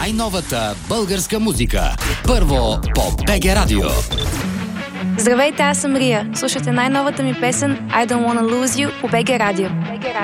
най-новата българска музика. Първо по БГ Радио. Здравейте, аз съм Рия. Слушате най-новата ми песен I Don't Wanna Lose You по БГ Радио.